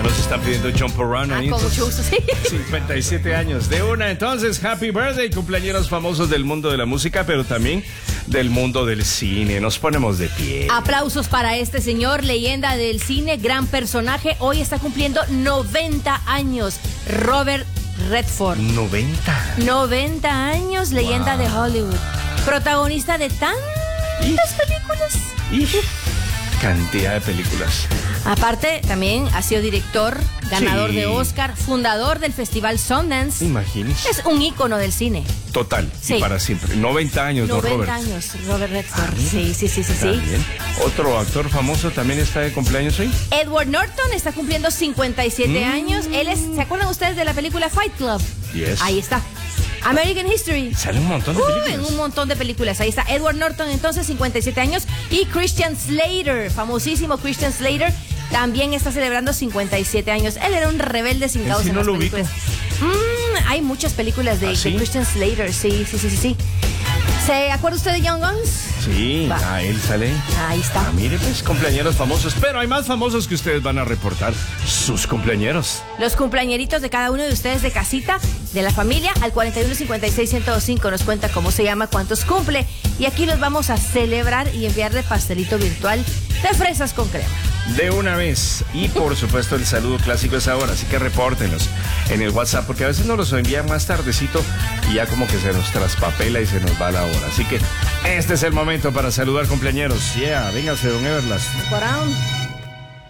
nos están pidiendo Jump Around ahí. Con mucho gusto, sí. 57 años de una. Entonces, happy birthday, cumpleañeros famosos del mundo de la música, pero también del mundo del cine. Nos ponemos de pie. Aplausos para este señor, leyenda del cine, gran personaje. Hoy está cumpliendo 90 años. Robert Redford. 90 años, leyenda de Hollywood. Protagonista de tantas películas. Cantidad de películas. Aparte, también ha sido director, ganador de Oscar, fundador del Festival Sundance. Imagínese. Es un ícono del cine. Total, Sí. y para siempre. 90 años, 90 Robert. años, Robert Redford. Mira. Sí. Bien. Otro actor famoso también está de cumpleaños hoy. Edward Norton está cumpliendo 57 años. Él es, ¿se acuerdan ustedes de la película Fight Club? Yes. Ahí está. American History. Sale un montón de películas. En un montón de películas. Ahí está Edward Norton, entonces 57 años. Y Christian Slater, famosísimo Christian Slater, también está celebrando 57 años. Él era un rebelde sin causa sí en no las lo ubico. películas. Hay muchas películas de ¿Sí? Christian Slater. Sí. ¿Se acuerda usted de Young Guns? Sí, Va. él sale. Ahí está. Mire, pues, cumpleañeros famosos. Pero hay más famosos que ustedes van a reportar sus cumpleañeros. Los cumpleañeritos de cada uno de ustedes de casita, de la familia, al 4156-1025 nos cuenta cómo se llama, cuántos cumple. Y aquí los vamos a celebrar y enviarle pastelito virtual de fresas con crema. De una vez. Y por supuesto el saludo clásico es ahora, así que repórtenos en el WhatsApp, porque a veces nos los envían más tardecito y ya como que se nos traspapela y se nos va la hora. Así que este es el momento para saludar cumpleañeros. Véngase, don Everlast. Around.